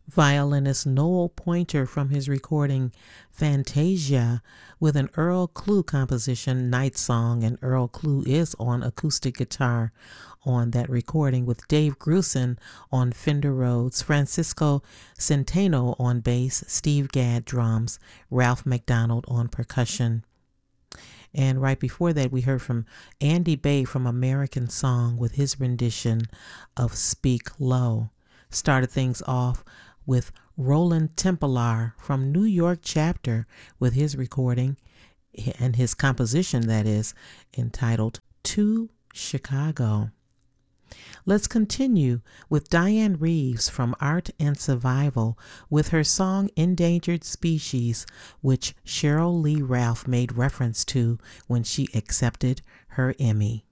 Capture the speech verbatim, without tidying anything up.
Violinist Noel Pointer from his recording Fantasia with an Earl Klugh composition, Night Song, and Earl Klugh is on acoustic guitar on that recording with Dave Grusin on Fender Rhodes, Francisco Centeno on bass, Steve Gadd drums, Ralph McDonald on percussion. And right before that, we heard from Andy Bay from American Song with his rendition of Speak Low. Started things off with Roland Tempelar from New York Chapter with his recording and his composition, that is, entitled To Chicago. Let's continue with Diane Reeves from Art and Survival with her song Endangered Species, which Cheryl Lee Ralph made reference to when she accepted her Emmy.